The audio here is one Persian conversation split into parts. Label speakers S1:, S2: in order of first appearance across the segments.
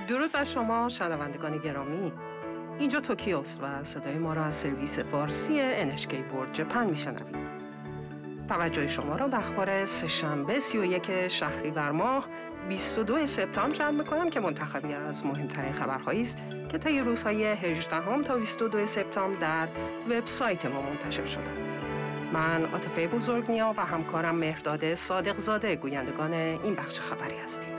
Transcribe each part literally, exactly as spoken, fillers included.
S1: درود بر شما شنوندگان گرامی. اینجا توکیوست و صدای ما را از سرویس فارسی ان اچ کی World Japan میشنوید. توجه شما را به اخبار سه‌شنبه سی و یک شهریور ماه بیست و دو سپتامبر جلب می‌کنم که منتخبی از مهمترین خبرهایی است که طی روزهای هجدهم تا بیست و دو سپتامبر در وبسایت ما منتشر شده. من عاطفه بزرگنیا و همکارم مهرداد صادقزاده گویندگان این بخش خبری هستیم.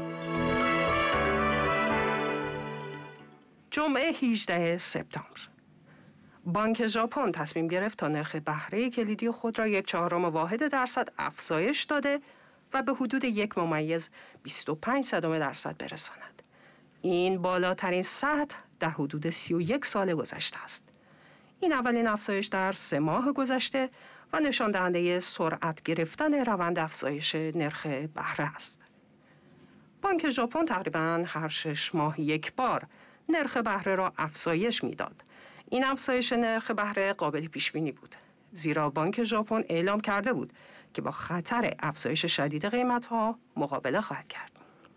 S1: جمعه هجدهم سپتامبر بانک ژاپن تصمیم گرفت تا نرخ بهره کلیدی خود را یک چهارم واحد درصد افزایش داده و به حدود یک ممیز بیست و پنج صدم درصد برساند. این بالاترین سطح در حدود سی و یک سال گذشته است. این اولین افزایش در سه ماه گذشته و نشان دهنده سرعت گرفتن روند افزایش نرخ بهره است. بانک ژاپن تقریباً هر شش ماه یک بار نرخ بهره را افزایش میداد. این افزایش نرخ بهره قابل پیش بینی بود، زیرا بانک ژاپن اعلام کرده بود که با خطر افزایش شدید قیمت‌ها مقابله خواهد کرد.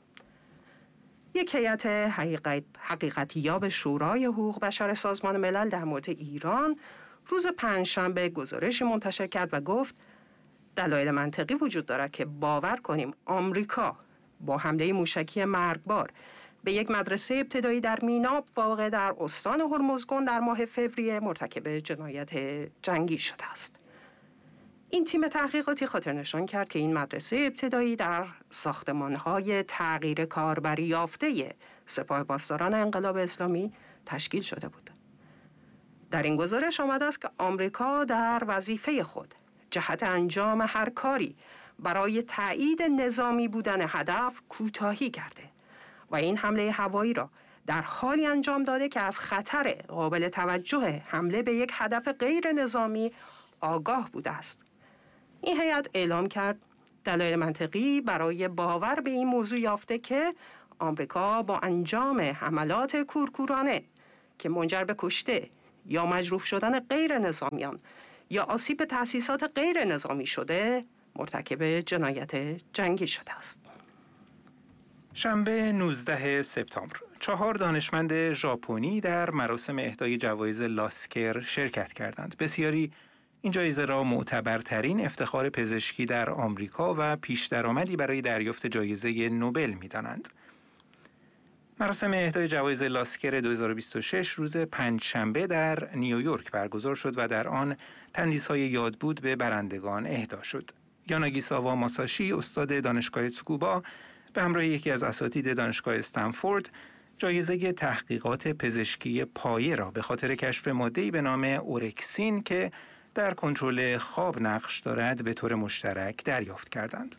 S1: یک هیئت حقیقت حقیقتیاب شورای حقوق بشر سازمان ملل در مورد ایران روز پنجشنبه گزارشی منتشر کرد و گفت دلایل منطقی وجود دارد که باور کنیم آمریکا با حمله موشکی مرگبار به یک مدرسه ابتدایی در میناب واقع در استان هرمزگان در ماه فوریه مرتکب جنایت جنگی شده است. این تیم تحقیقاتی خاطر نشان کرد که این مدرسه ابتدایی در ساختمان‌های تغییر کاربری یافته سپاه پاسداران انقلاب اسلامی تشکیل شده بود. در این گزارش آمده است که آمریکا در وظیفه خود جهت انجام هر کاری برای تایید نظامی بودن هدف کوتاهی کرده و این حمله هوایی را در حالی انجام داده که از خطر قابل توجه حمله به یک هدف غیر نظامی آگاه بوده است. این هیئت اعلام کرد دلایل منطقی برای باور به این موضوع یافته که آمریکا با انجام حملات کورکورانه که منجر به کشته یا مجروح شدن غیر نظامیان یا آسیب به تأسیسات غیر نظامی شده مرتکب جنایت جنگی شده است.
S2: شنبه نوزدهم سپتامبر چهار دانشمند ژاپنی در مراسم اهدای جوایز لاسکر شرکت کردند. بسیاری این جایزه را معتبرترین افتخار پزشکی در آمریکا و پیش درآمدی برای دریافت جایزه نوبل می‌دانند. مراسم اهدای جوایز لاسکر دو هزار و بیست و شش روز پنجشنبه در نیویورک برگزار شد و در آن تندیس‌های یادبود به برندگان اهدا شد. یاناگیساوا ماساشی استاد دانشگاه تسوکوبا به همراه یکی از اساتید دانشگاه استنفورد جایزه تحقیقات پزشکی پایه را به خاطر کشف ماده‌ای به نام اورکسین که در کنترل خواب نقش دارد به طور مشترک دریافت کردند.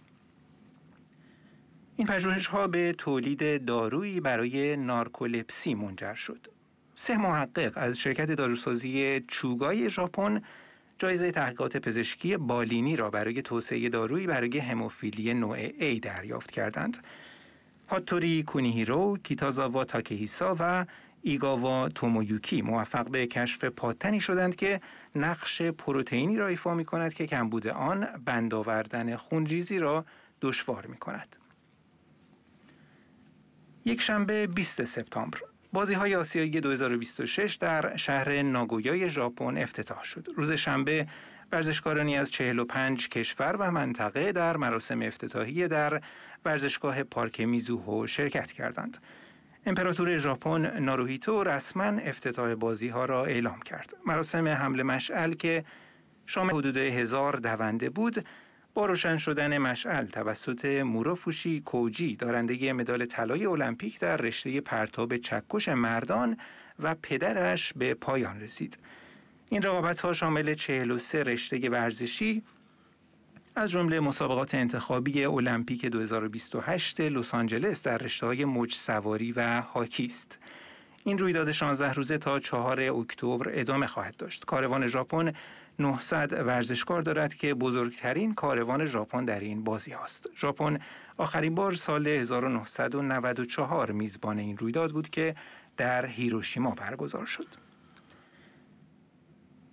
S2: این پژوهش‌ها به تولید دارویی برای نارکولپسی منجر شد. سه محقق از شرکت داروسازی چوگای ژاپن جایزه تحقیقات پزشکی بالینی را برای توسعه دارویی برای هموفیلی نوع A دریافت کردند. هاتوری کونیهیرو، کیتازاوا تاکهیسا و ایگاوا تومویوکی موفق به کشف پاتنی شدند که نقش پروتئینی را ایفا می‌کند که کمبود آن بند آوردن خونریزی را دشوار می‌کند. یک شنبه بیست سپتامبر بازی‌های آسیایی دو هزار و بیست و شش در شهر ناگویای ژاپن افتتاح شد. روز شنبه ورزشکارانی از چهل و پنج کشور و منطقه در مراسم افتتاحیه در ورزشگاه پارک میزوهو شرکت کردند. امپراتور ژاپن ناروهیتو رسما افتتاح بازی‌ها را اعلام کرد. مراسم حمل مشعل که شامل حدود هزار دونده بود، با روشن شدن مشعل توسط موروفوشی کوجی دارنده مدال طلای المپیک در رشته پرتاب چکش مردان و پدرش به پایان رسید. این رقابت‌ها شامل چهل و سه رشته ورزشی از جمله مسابقات انتخابی المپیک دو هزار و بیست و هشت لس آنجلس در رشته‌های موج سواری و هاکی است. این رویداد شانزده روزه تا چهارم اکتبر ادامه خواهد داشت. کاروان ژاپن نهصد ورزشکار دارد که بزرگترین کاروان ژاپن در این بازی است. ژاپن آخرین بار سال هزار و نهصد و نود و چهار میزبان این رویداد بود که در هیروشیما برگزار شد.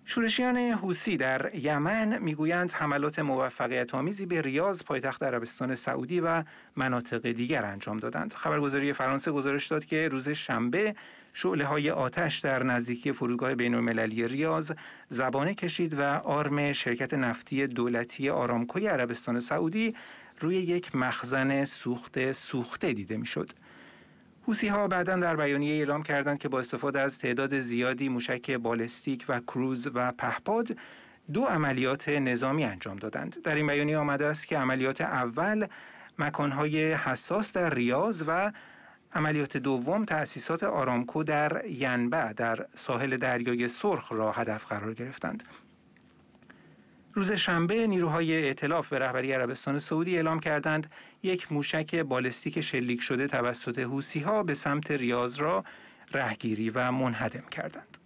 S2: شورشیان حوثی در یمن میگویند حملات موفقیت آمیزی به ریاض پایتخت عربستان سعودی و مناطق دیگر انجام دادند. خبرگزاری فرانسه گزارش داد که روز شنبه شعله‌های آتش در نزدیکی فرودگاه بین‌المللی ریاض زبانه کشید و آرم شرکت نفتی دولتی آرامکوی عربستان سعودی روی یک مخزن سوخت سوخته دیده میشد. حوثی‌ها بعداً در بیانیه اعلام کردند که با استفاده از تعداد زیادی موشک بالستیک و کروز و پهپاد دو عملیات نظامی انجام دادند. در این بیانیه آمده است که عملیات اول مکانهای حساس در ریاض و عملیات دوم تأسیسات آرامکو در ینبع در ساحل دریای سرخ را هدف قرار گرفتند. روز شنبه نیروهای ائتلاف به رهبری عربستان سعودی اعلام کردند یک موشک بالستیک شلیک شده توسط حوثی‌ها به سمت ریاض را رهگیری و منهدم کردند.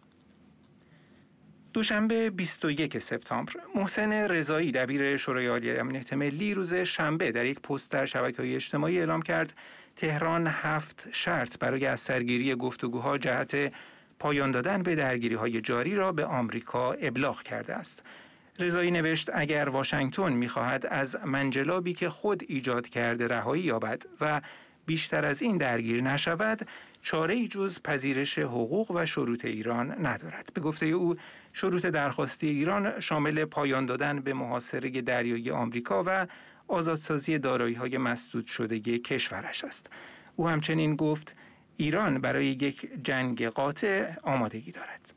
S2: دوشنبه بیست و یک سپتامبر محسن رضایی دبیر شورای عالی امنیت ملی روز شنبه در یک پست در شبکه‌های اجتماعی اعلام کرد تهران هفت شرط برای از سرگیری گفتگوها جهت پایان دادن به درگیری‌های جاری را به آمریکا ابلاغ کرده است. رضایی نوشت اگر واشنگتن می‌خواهد از منجلابی که خود ایجاد کرده رهایی یابد و بیشتر از این درگیر نشود، چاره‌ای جز پذیرش حقوق و شروط ایران ندارد. به گفته او شروط درخواستی ایران شامل پایان دادن به محاصره دریایی آمریکا و آزادسازی دارایی‌های مسدود شده کشورش است. او همچنین گفت ایران برای یک جنگ قاطع آمادگی دارد.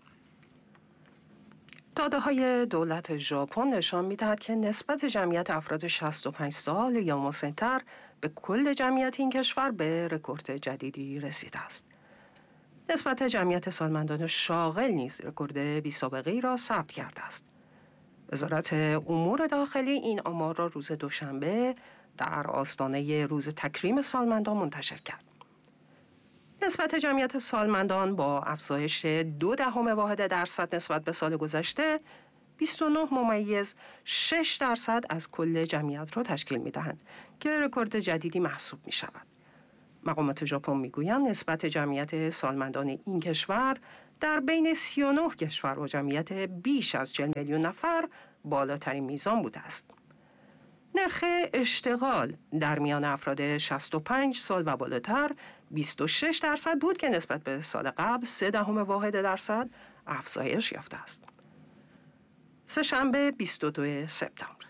S1: داده‌های دولت ژاپن نشان می‌دهد که نسبت جمعیت افراد شصت و پنج سال یا مسن‌تر به کل جمعیت این کشور به رکورد جدیدی رسیده است. نسبت جمعیت سالمندان شاغل نیز رکورد بی‌سابقه‌ای را ثبت کرده است. وزارت امور داخلی این آمار را روز دوشنبه در آستانه روز تکریم سالمندان منتشر کرد. نسبت جمعیت سالمندان با افزایش دو دهم واحد درصد نسبت به سال گذشته بیست و نه ممیز شش درصد از کل جمعیت را تشکیل می‌دهند که رکورد جدیدی محسوب می‌شود. مقامات ژاپن می‌گویند نسبت جمعیت سالمندان این کشور در بین سی و نه کشور با جمعیت بیش از چهل میلیون نفر بالاترین میزان بوده است. نرخ اشتغال در میان افراد شصت و پنج سال و بالاتر بیست و شش درصد بود که نسبت به سال قبل سه دهم واحد درصد افزایش یافته است. سه‌شنبه بیست و دو سپتامبر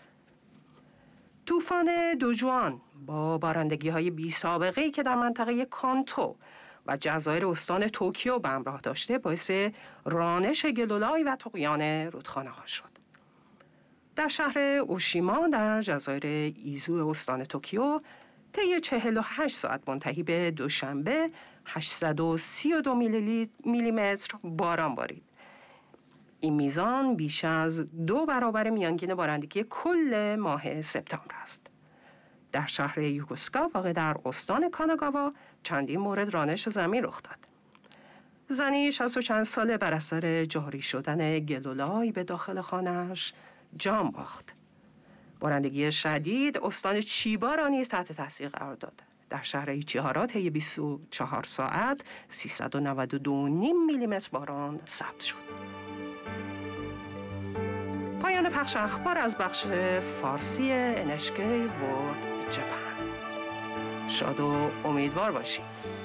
S1: طوفان دوجوان با بارندگی‌های بی‌سابقه‌ای که در منطقه کانتو و جزایر استان توکیو به همراه داشته باعث رانش گلولای و طغیان رودخانه‌ها شد. در شهر اوشیما در جزایر ایزو استان توکیو طی چهل و هشت ساعت منتهی به دوشنبه هشتصد و سی و دو میلیمتر باران بارید. این میزان بیش از دو برابر میانگین بارندگی کل ماه سپتامبر است. در شهر یوکوسکا واقع در استان کاناگاوا چندین مورد رانش زمین رخ داد. زنی شصت و چند ساله بر اثر جاری شدن گلولای به داخل خانه‌اش جان باخت. بارندگی شدید استان چیبا را نیز تحت تاثیر قرار داد. در شهر ایچیهارا طی بیست و چهار ساعت سیصد و نود و دو و نیم میلیمتر باران ثبت شد. پایان پخش اخبار از بخش فارسی ان اچ کی ورلد جپن. شاد و امیدوار باشید.